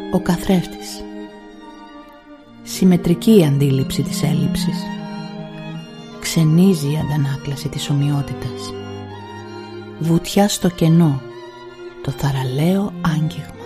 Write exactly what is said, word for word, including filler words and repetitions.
ο καθρέφτης. Συμμετρική η αντίληψη της έλλειψης. Ξενίζει η αντανάκλαση της ομοιότητας. Βουτιά στο κενό, το θαραλέο άγγιγμα.